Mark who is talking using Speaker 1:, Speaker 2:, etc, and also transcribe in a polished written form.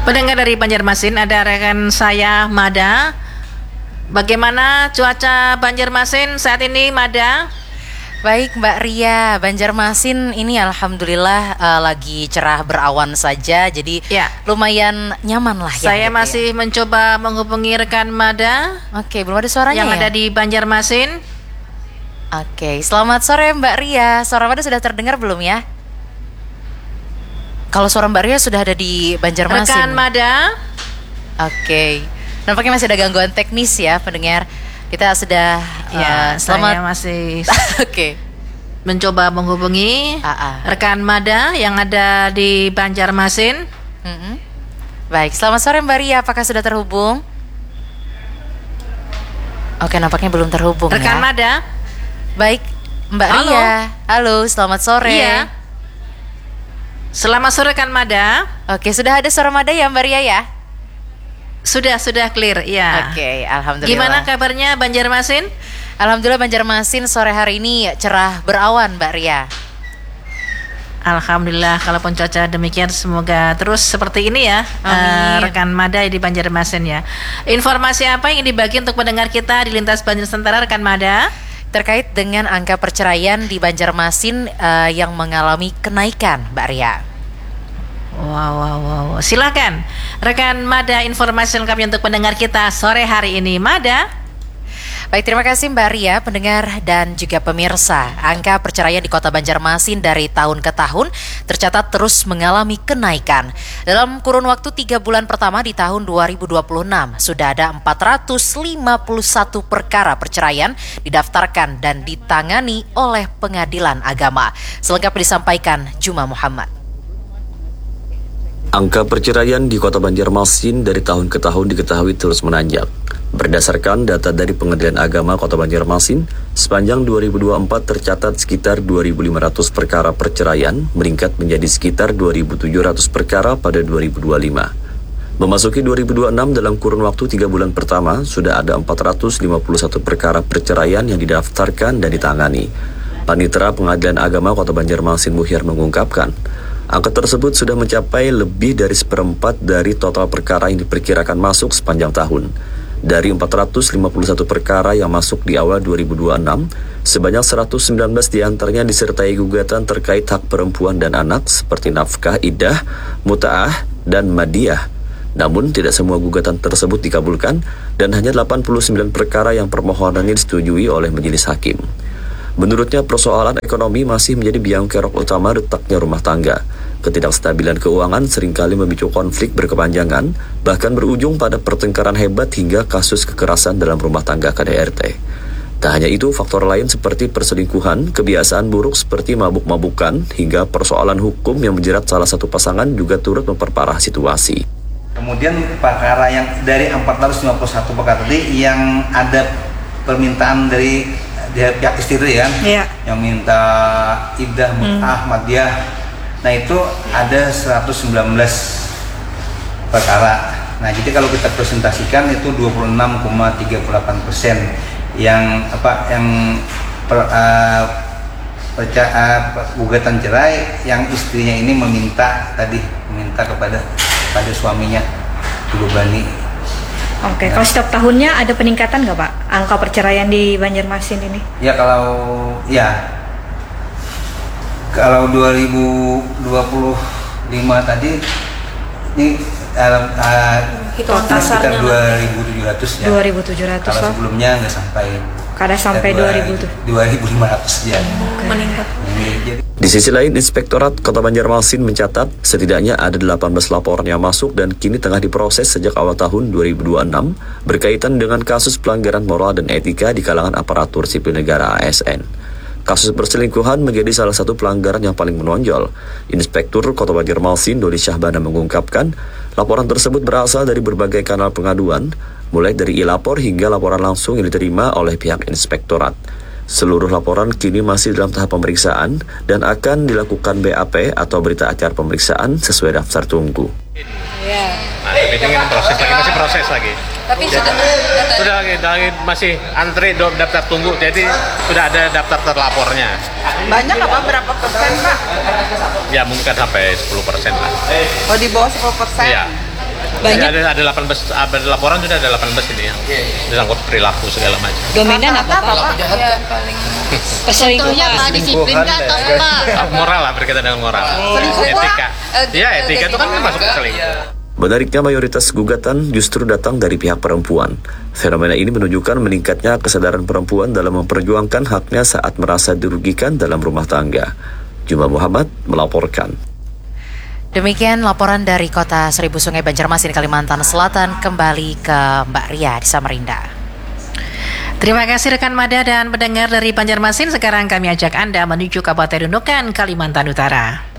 Speaker 1: Pendengar dari Banjarmasin, ada rekan saya Mada. Bagaimana cuaca Banjarmasin saat ini, Mada?
Speaker 2: Baik Mbak Ria, Banjarmasin ini alhamdulillah lagi cerah berawan saja, jadi
Speaker 1: Ya.
Speaker 2: lumayan nyaman lah ya.
Speaker 1: Saya
Speaker 2: gitu
Speaker 1: masih mencoba menghubungi rekan Mada
Speaker 2: Oke, belum ada suaranya
Speaker 1: yang
Speaker 2: ya?
Speaker 1: ada di Banjarmasin.
Speaker 2: Oke, selamat sore Mbak Ria. Suara Mbak sudah terdengar belum ya? Kalau suara Mbak Ria sudah ada di Banjarmasin.
Speaker 1: Rekan Mada.
Speaker 2: Oke, nampaknya masih ada gangguan teknis ya pendengar. Kita sudah
Speaker 1: Ya,
Speaker 2: selamat.
Speaker 1: saya masih
Speaker 2: Oke.
Speaker 1: mencoba menghubungi rekan Mada yang ada di Banjarmasin.
Speaker 2: Baik, selamat sore Mbak Ria. Apakah sudah terhubung? Oke, nampaknya belum terhubung
Speaker 1: Rekan
Speaker 2: ya.
Speaker 1: Mada.
Speaker 2: Baik, Mbak
Speaker 1: Halo.
Speaker 2: Ria. Halo, selamat sore.
Speaker 1: Iya. Selamat sore rekan Mada.
Speaker 2: Oke, sudah ada suara Mada ya Mbak Ria ya?
Speaker 1: Sudah clear, ya.
Speaker 2: Oke, alhamdulillah.
Speaker 1: Gimana kabarnya Banjarmasin?
Speaker 2: Alhamdulillah Banjarmasin sore hari ini cerah berawan Mbak Ria.
Speaker 1: Alhamdulillah, kalaupun cuaca demikian semoga terus seperti ini ya.
Speaker 2: Amin.
Speaker 1: Rekan Mada di Banjarmasin ya. Informasi apa yang dibagi untuk pendengar kita di Lintas Banjar Sentara, rekan Mada?
Speaker 2: Terkait dengan angka perceraian di Banjarmasin yang mengalami kenaikan Mbak Ria.
Speaker 1: Wow. Silakan rekan Mada, informasi lengkapnya untuk pendengar kita sore hari ini, Mada.
Speaker 2: Baik, terima kasih Mbak Ria, pendengar dan juga pemirsa. Angka perceraian di Kota Banjarmasin dari tahun ke tahun tercatat terus mengalami kenaikan. Dalam kurun waktu 3 bulan pertama di tahun 2026, sudah ada 451 perkara perceraian didaftarkan dan ditangani oleh Pengadilan Agama. Selengkapnya disampaikan Juma Muhammad.
Speaker 3: Angka perceraian di Kota Banjarmasin dari tahun ke tahun diketahui terus menanjak. Berdasarkan data dari Pengadilan Agama Kota Banjarmasin, sepanjang 2024 tercatat sekitar 2.500 perkara perceraian, meningkat menjadi sekitar 2.700 perkara pada 2025. Memasuki 2026 dalam kurun waktu 3 bulan pertama, sudah ada 451 perkara perceraian yang didaftarkan dan ditangani. Panitera Pengadilan Agama Kota Banjarmasin Muhyar mengungkapkan, angka tersebut sudah mencapai lebih dari 1/4 dari total perkara yang diperkirakan masuk sepanjang tahun. Dari 451 perkara yang masuk di awal 2026, sebanyak 119 diantaranya disertai gugatan terkait hak perempuan dan anak seperti nafkah iddah, muta'ah, dan madiyah. Namun tidak semua gugatan tersebut dikabulkan dan hanya 89 perkara yang permohonannya disetujui oleh majelis hakim. Menurutnya, persoalan ekonomi masih menjadi biang kerok utama retaknya rumah tangga. Ketidakstabilan keuangan seringkali memicu konflik berkepanjangan, bahkan berujung pada pertengkaran hebat hingga kasus kekerasan dalam rumah tangga KDRT. Tak hanya itu, faktor lain seperti perselingkuhan, kebiasaan buruk seperti mabuk-mabukan, hingga persoalan hukum yang menjerat salah satu pasangan juga turut memperparah situasi.
Speaker 4: Kemudian perkara yang dari 451 perkara tadi yang ada permintaan dari pihak istri ya, yang minta iddah, mut'ah, madiyah. Nah itu ada 119 perkara. Nah jadi kalau kita presentasikan itu 26,38% yang gugatan cerai yang istrinya ini meminta kepada suaminya dibebani.
Speaker 5: Oke, kalau setiap tahunnya ada peningkatan nggak Pak angka perceraian di Banjarmasin ini?
Speaker 4: Ya kalau 2025 tadi ini sekitar 2.700 ya.
Speaker 5: 2.700.
Speaker 4: Kalau sebelumnya nggak sampai.
Speaker 5: Kada sampai
Speaker 4: 2.500 ya.
Speaker 5: Meningkat.
Speaker 3: Di sisi lain, Inspektorat Kota Banjarmasin mencatat setidaknya ada 18 laporan yang masuk dan kini tengah diproses sejak awal tahun 2026 berkaitan dengan kasus pelanggaran moral dan etika di kalangan aparatur sipil negara ASN. Kasus perselingkuhan menjadi salah satu pelanggaran yang paling menonjol. Inspektur Kota Banjarmasin Doli Syahbana mengungkapkan, laporan tersebut berasal dari berbagai kanal pengaduan, mulai dari e-lapor hingga laporan langsung yang diterima oleh pihak inspektorat. Seluruh laporan kini masih dalam tahap pemeriksaan dan akan dilakukan BAP atau berita acara pemeriksaan sesuai daftar tunggu.
Speaker 6: Nah, tapi ini kan masih proses lagi.
Speaker 2: Tapi
Speaker 6: Sudah masih antri daftar tunggu, jadi sudah ada daftar terlapornya.
Speaker 7: Banyak apa? Berapa persen, Pak?
Speaker 6: Ya mungkin sampai 10% lah.
Speaker 7: Oh, di bawah 10%?
Speaker 6: Iya.
Speaker 5: Banyak.
Speaker 6: Ada 18, ada laporan sudah ada 18 ini yang disangkut perilaku segala macam.
Speaker 5: Dominan apa Pak?
Speaker 7: Ya, paling
Speaker 5: Perselingkuhan.
Speaker 7: Pak, disiplin kah atau apa?
Speaker 6: Moral lah, berkaitan dengan moral. Etika. Ya, etika itu kan masuk ke selingkuh.
Speaker 3: Menariknya mayoritas gugatan justru datang dari pihak perempuan. Fenomena ini menunjukkan meningkatnya kesadaran perempuan dalam memperjuangkan haknya saat merasa dirugikan dalam rumah tangga. Juma Muhammad melaporkan.
Speaker 2: Demikian laporan dari Kota Seribu Sungai Banjarmasin, Kalimantan Selatan. Kembali ke Mbak Ria di Samarinda.
Speaker 1: Terima kasih rekan Mada dan pendengar dari Banjarmasin. Sekarang kami ajak Anda menuju Kabupaten Nunukan, Kalimantan Utara.